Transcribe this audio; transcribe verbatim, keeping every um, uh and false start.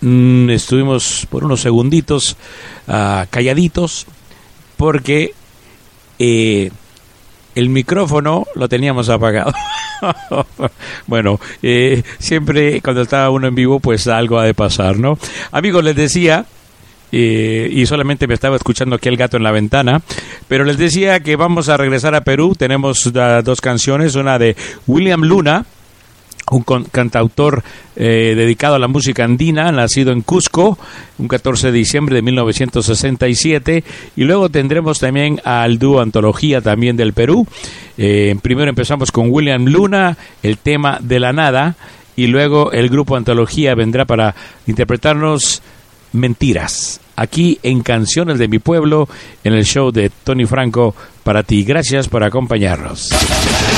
mmm, estuvimos por unos segunditos uh, calladitos porque eh, el micrófono lo teníamos apagado. Bueno, eh, siempre cuando estaba uno en vivo, pues algo ha de pasar, ¿no? Amigos, les decía, eh, y solamente me estaba escuchando aquí el gato en la ventana, pero les decía que vamos a regresar a Perú. Tenemos uh, dos canciones, una de William Luna, un con, cantautor eh, dedicado a la música andina, nacido en Cusco, un catorce de diciembre de mil novecientos sesenta y siete, y luego tendremos también al dúo Antología, también del Perú. Eh, primero empezamos con William Luna, el tema De la Nada, y luego el grupo Antología vendrá para interpretarnos Mentiras, aquí en Canciones de mi Pueblo, en el show de Tony Franco para ti. Gracias por acompañarnos.